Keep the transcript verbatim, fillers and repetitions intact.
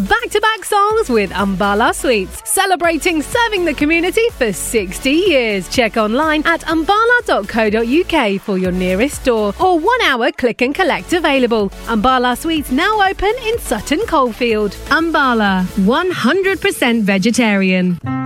back-to-back songs with Umbala Sweets, celebrating serving the community for sixty years. Check online at umbala dot co dot uk for your nearest store or one-hour click and collect available. Umbala Sweets now open in Sutton Coldfield. Umbala, one hundred percent vegetarian.